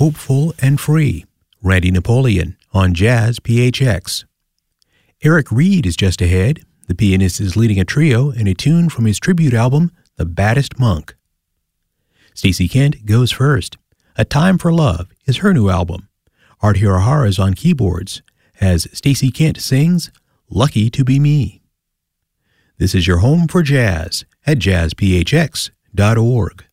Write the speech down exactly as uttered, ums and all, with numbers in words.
hopeful and free. Randy Napoleon on Jazz P H X. Eric Reed is just ahead. The pianist is leading a trio in a tune from his tribute album, The Baddest Monk. Stacey Kent goes first. A Time for Love is her new album. Art Hirahara is on keyboards as Stacey Kent sings Lucky to Be Me. This is your home for jazz at jazz p h x dot org.